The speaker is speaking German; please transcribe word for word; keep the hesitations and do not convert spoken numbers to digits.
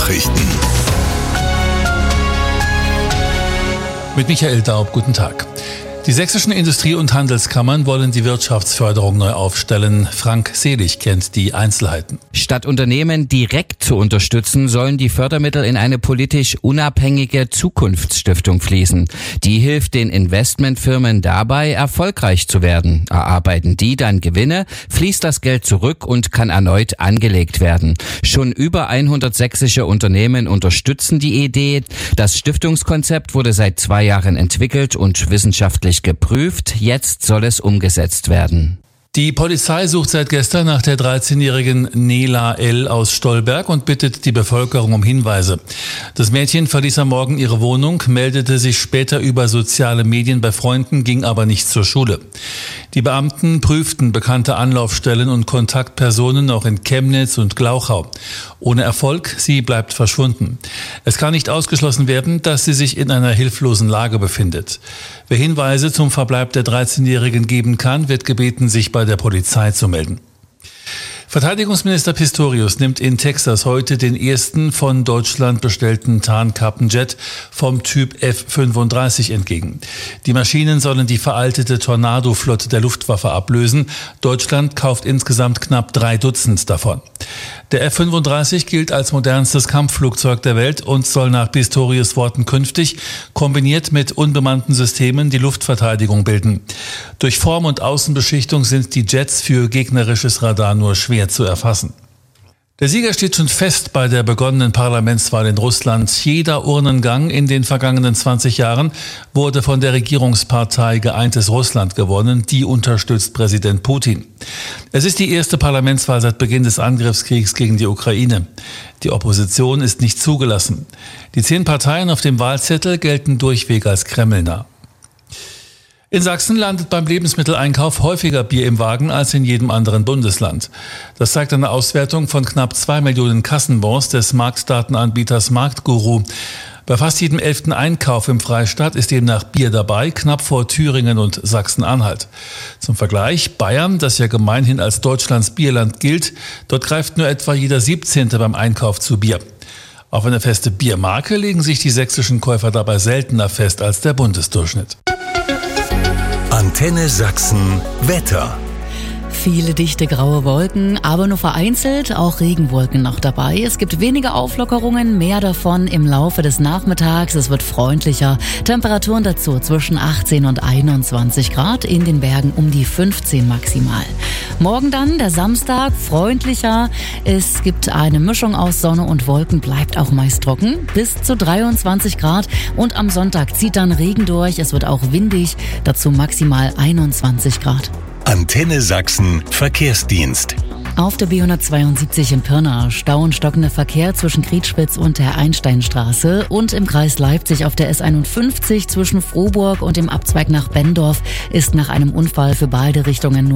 Nachrichten. Mit Michael Daub, guten Tag. Die sächsischen Industrie- und Handelskammern wollen die Wirtschaftsförderung neu aufstellen. Frank Selig kennt die Einzelheiten. Statt Unternehmen direkt zu unterstützen, sollen die Fördermittel in eine politisch unabhängige Zukunftsstiftung fließen. Die hilft den Investmentfirmen dabei, erfolgreich zu werden. Erarbeiten die dann Gewinne, fließt das Geld zurück und kann erneut angelegt werden. Schon über hundert sächsische Unternehmen unterstützen die Idee. Das Stiftungskonzept wurde seit zwei Jahren entwickelt und wissenschaftlich geprüft. Jetzt soll es umgesetzt werden. Die Polizei sucht seit gestern nach der dreizehnjährigen Nela L. aus Stolberg und bittet die Bevölkerung um Hinweise. Das Mädchen verließ am Morgen ihre Wohnung, meldete sich später über soziale Medien bei Freunden, ging aber nicht zur Schule. Die Beamten prüften bekannte Anlaufstellen und Kontaktpersonen auch in Chemnitz und Glauchau. Ohne Erfolg, sie bleibt verschwunden. Es kann nicht ausgeschlossen werden, dass sie sich in einer hilflosen Lage befindet. Wer Hinweise zum Verbleib der dreizehnjährigen geben kann, wird gebeten, sich bei der Polizei zu melden. Verteidigungsminister Pistorius nimmt in Texas heute den ersten von Deutschland bestellten Tarnkappenjet vom Typ F fünfunddreißig entgegen. Die Maschinen sollen die veraltete Tornado-Flotte der Luftwaffe ablösen. Deutschland kauft insgesamt knapp drei Dutzend davon. Der F fünfunddreißig gilt als modernstes Kampfflugzeug der Welt und soll nach Pistorius Worten künftig, kombiniert mit unbemannten Systemen, die Luftverteidigung bilden. Durch Form- und Außenbeschichtung sind die Jets für gegnerisches Radar nur schwer zu erfassen. Der Sieger steht schon fest bei der begonnenen Parlamentswahl in Russland. Jeder Urnengang in den vergangenen zwanzig Jahren wurde von der Regierungspartei Geeintes Russland gewonnen. Die unterstützt Präsident Putin. Es ist die erste Parlamentswahl seit Beginn des Angriffskriegs gegen die Ukraine. Die Opposition ist nicht zugelassen. Die zehn Parteien auf dem Wahlzettel gelten durchweg als kremlnah. In Sachsen landet beim Lebensmitteleinkauf häufiger Bier im Wagen als in jedem anderen Bundesland. Das zeigt eine Auswertung von knapp zwei Millionen Kassenbons des Marktdatenanbieters Marktguru. Bei fast jedem elften Einkauf im Freistaat ist demnach Bier dabei, knapp vor Thüringen und Sachsen-Anhalt. Zum Vergleich, Bayern, das ja gemeinhin als Deutschlands Bierland gilt, dort greift nur etwa jeder siebzehnte beim Einkauf zu Bier. Auf eine feste Biermarke legen sich die sächsischen Käufer dabei seltener fest als der Bundesdurchschnitt. Antenne Sachsen Wetter. Viele dichte graue Wolken, aber nur vereinzelt auch Regenwolken noch dabei. Es gibt weniger Auflockerungen, mehr davon im Laufe des Nachmittags. Es wird freundlicher. Temperaturen dazu zwischen achtzehn und einundzwanzig Grad, in den Bergen um die fünfzehn maximal. Morgen dann, der Samstag, freundlicher. Es gibt eine Mischung aus Sonne und Wolken, bleibt auch meist trocken, bis zu dreiundzwanzig Grad. Und am Sonntag zieht dann Regen durch. Es wird auch windig, dazu maximal einundzwanzig Grad. Antenne Sachsen Verkehrsdienst. Auf der B hundertzweiundsiebzig in Pirna Stau und stockender Verkehr zwischen Kriedspitz und der Einsteinstraße und im Kreis Leipzig auf der S einundfünfzig zwischen Frohburg und dem Abzweig nach Benndorf ist nach einem Unfall für beide Richtungen nur